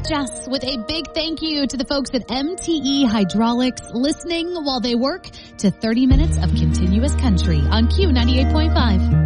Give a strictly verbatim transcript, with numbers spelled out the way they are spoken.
Jess with a big thank you to the folks at M T E Hydraulics listening while they work to thirty minutes of continuous country on Q ninety-eight point five.